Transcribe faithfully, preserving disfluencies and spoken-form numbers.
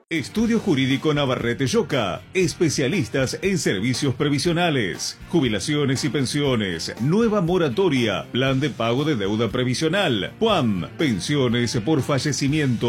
Estudio Jurídico Navarrete Yoca, especialistas en servicios previsionales, jubilaciones y pensiones, nueva moratoria, plan de pago de deuda previsional, P U A M, pensiones por fallecimiento.